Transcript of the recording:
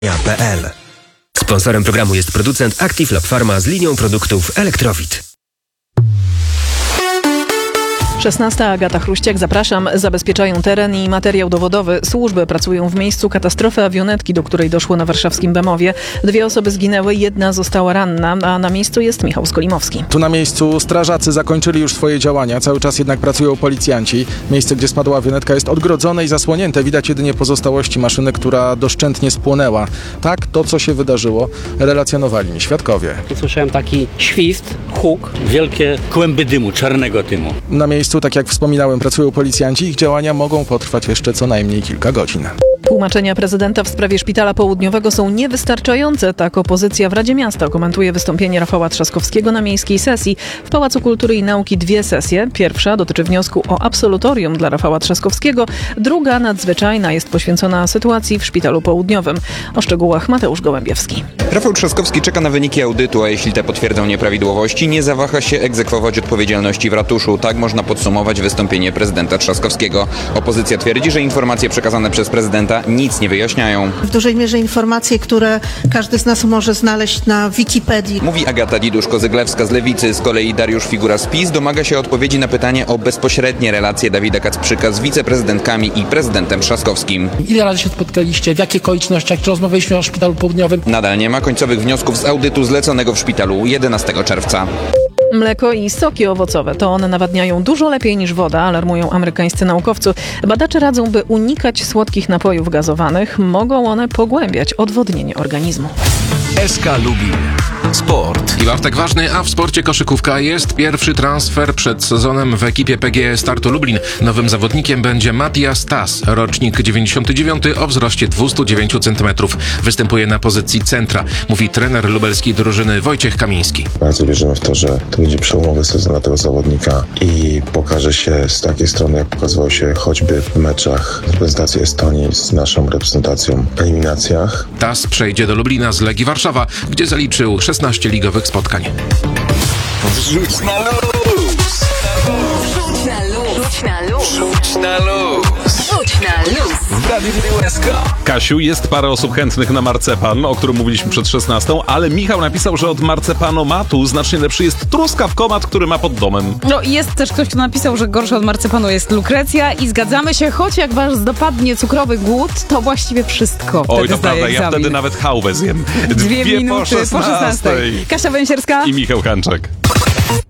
Sponsorem programu jest producent Active Lab Pharma z linią produktów Elektrowit. 16. Agata Chruściak, zapraszam. Zabezpieczają teren i materiał dowodowy. Służby pracują w miejscu katastrofy awionetki, do której doszło na warszawskim Bemowie. 2 osoby zginęły, 1 została ranna, a na miejscu jest Michał Skolimowski. Tu na miejscu strażacy zakończyli już swoje działania. Cały czas jednak pracują policjanci. Miejsce, gdzie spadła awionetka, jest odgrodzone i zasłonięte. Widać jedynie pozostałości maszyny, która doszczętnie spłonęła. Tak, to co się wydarzyło, relacjonowali mi świadkowie. Słyszałem taki świst, huk, wielkie kłęby dymu, czarnego dymu. Na miejscu, tak jak wspominałem, pracują policjanci. Ich działania mogą potrwać jeszcze co najmniej kilka godzin. Tłumaczenia prezydenta w sprawie Szpitala Południowego są niewystarczające. Tak opozycja w Radzie Miasta komentuje wystąpienie Rafała Trzaskowskiego na miejskiej sesji. W Pałacu Kultury i Nauki 2 sesje. Pierwsza dotyczy wniosku o absolutorium dla Rafała Trzaskowskiego. Druga, nadzwyczajna, jest poświęcona sytuacji w Szpitalu Południowym. O szczegółach Mateusz Gołębiewski. Rafał Trzaskowski czeka na wyniki audytu, a jeśli te potwierdzą nieprawidłowości, nie zawaha się egzekwować odpowiedzialności w ratuszu. Tak można podsumować wystąpienie prezydenta Trzaskowskiego. Opozycja twierdzi, że informacje przekazane przez prezydenta nic nie wyjaśniają. W dużej mierze informacje, które każdy z nas może znaleźć na Wikipedii. Mówi Agata Diduszko-Zyglewska z Lewicy. Z kolei Dariusz Figura z PiS domaga się odpowiedzi na pytanie o bezpośrednie relacje Dawida Kacprzyka z wiceprezydentkami i prezydentem Trzaskowskim. Ile razy się spotkaliście, w jakich okolicznościach, czy rozmawialiśmy o Szpitalu Południowym? Nadal nie ma końcowych wniosków z audytu zleconego w szpitalu 11 czerwca. Mleko i soki owocowe to one nawadniają dużo lepiej niż woda, alarmują amerykańscy naukowcy. Badacze radzą, by unikać słodkich napojów gazowanych. Mogą one pogłębiać odwodnienie organizmu. SK Lubin. Sport. I Bartek ważny, a w sporcie koszykówka jest pierwszy transfer przed sezonem w ekipie PGE Startu Lublin. Nowym zawodnikiem będzie Matias Tas, rocznik 99 o wzroście 209 cm. Występuje na pozycji centra, mówi trener lubelskiej drużyny Wojciech Kamiński. Bardzo wierzymy w to, że to będzie przełomowy sezon dla tego zawodnika i pokaże się z takiej strony, jak pokazywał się choćby w meczach reprezentacji Estonii z naszą reprezentacją w eliminacjach. Tas przejdzie do Lublina z Legii Warszawa, gdzie zaliczył 16 ligowych spotkań. Wrzuć na luz! Wrzuć na luz! Wrzuć na luz! Wrzuć na luz! Wrzuć na luz! W Radiu SK. Kasiu, jest parę osób chętnych na marcepan, o którym mówiliśmy przed 16, ale Michał napisał, że od marcepanomatu znacznie lepszy jest truskawkomat, który ma pod domem. No i jest też ktoś, kto napisał, że gorszy od marcepanu jest lukrecja i zgadzamy się, choć jak was dopadnie cukrowy głód, to właściwie wszystko. Oj, to prawda, ja wtedy nawet chałwę zjem. 2 minuty po 16. Kasia Węsierska i Michał Hanczak.